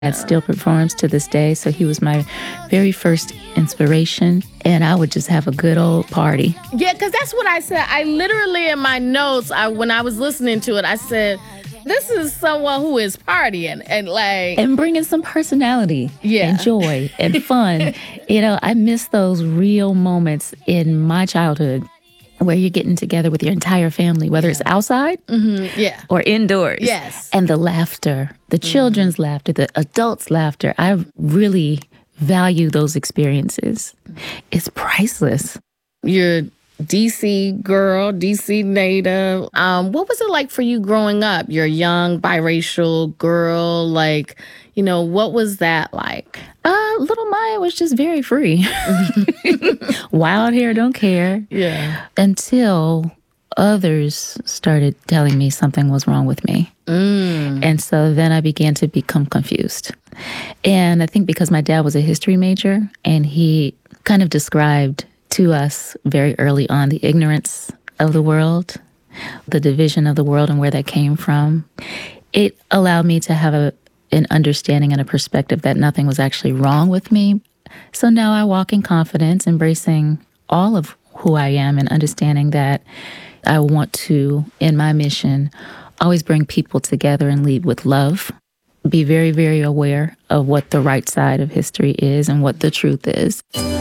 That still performs to this day. So he was my very first inspiration. And I would just have a good old party. Yeah, because that's what I said. I literally, in my notes, when I was listening to it, I said, this is someone who is partying and bringing some personality and joy and fun. I miss those real moments in my childhood where you're getting together with your entire family, whether it's outside or indoors. Yes. And the laughter, the children's laughter, the adults' laughter. I really value those experiences. It's priceless. You're DC girl, DC native. What was it like for you growing up? You're a young biracial girl. What was that like? Little Maya was just very free. Wild hair, don't care. Yeah. Until others started telling me something was wrong with me. And so then I began to become confused. And I think because my dad was a history major and he kind of described to us very early on the ignorance of the world, the division of the world and where that came from, it allowed me to have an understanding and a perspective that nothing was actually wrong with me. So now I walk in confidence, embracing all of who I am and understanding that I want to, in my mission, always bring people together and lead with love. Be very, very aware of what the right side of history is and what the truth is.